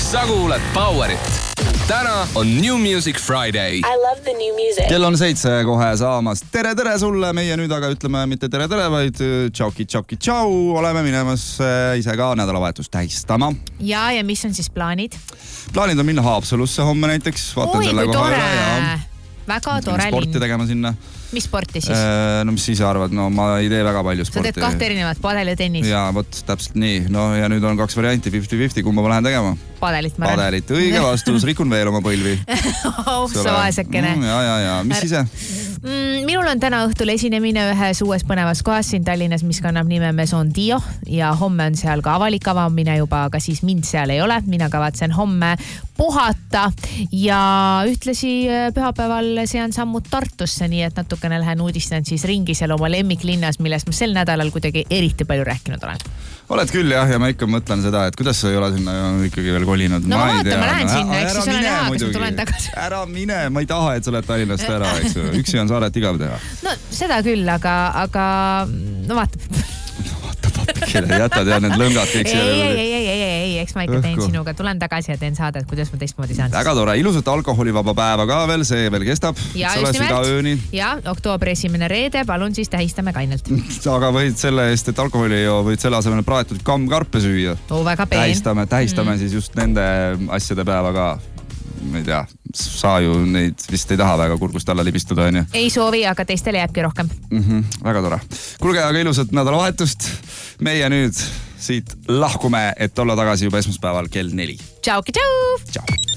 sa kuuled Powerit. Täna on New Music Friday. I love the new music. Kell on 7 kohe saamas. Tere sulle. Meie nüüd aga ütleme mitte tere, vaid tšau. Oleme minemas ise ka nädalavahetust tähistama. Ja mis on siis plaanid? Plaanid on minna Haapsalusse homme näiteks. Vaatan selle kui kohe tore. üle. Väga tore linn. Sporti tegema sinna. Mis sporti siis? No mis siis arvad? No ma ei tee väga palju sporti. Sa teed 2 erinevat, padel ja tennis. Ja vot täpselt nii. No ja nüüd on 2 varianti, 50-50, kumba ma lähen tegema. Padelit ma arvan. Padelit, õige vastus, rikun veel oma põlvi. Sa vaesekene. Ja, mis ise? Minul on täna õhtul esinemine ühes uues põnevas kohas siin Tallinnas, mis kannab nime Maison Dio ja homme on seal ka avalik avamine juba, aga siis mind seal ei ole. Mina kavatsen homme puhata ja ühtlasi pühapäeval sean sammud Tartusse, nii et natukene lähen uudistan siis ringi seal oma lemmiklinnas, millest ma sel nädalal kuidagi eriti palju rääkinud olen. Oled küll jah, ja ma ikka mõtlen seda, et kuidas sa ei ole sinna ikkagi veel kolinud. No ma vaatan, ma lähen sinna, eks siis ole näha, kas ma tulen tagasi. Ära mine, ma ei taha, et sa oled Tallinnast ära, eks. Üksi on saaret igav teha. No seda küll, aga no vaatab. Jätad ja need lõngad kõik ei, eks ma ikka teen sinuga, tulen tagasi ja teen saadet, kuidas ma teistmoodi saan. Väga tore, ilusat alkoholivaba päeva ka veel, see veel kestab. Ja just nimelt, ja oktoobri 1. reede, palun siis tähistame kainelt. Aga võid selle eest, et alkoholi ei joo, võid selle asemel praetud kammkarpe süüa. Väga peen. Tähistame siis just nende asjade päeva ka. Ma ei tea, sa ju neid vist ei taha väga kurgust alla libistuda, on ju? Ei soovi, aga teistele jääbki rohkem. Väga tore. Kulge, aga ilusat nädalavahetust. Meie nüüd siit lahkume, et olla tagasi juba esmaspäeval kell 4. Tšau.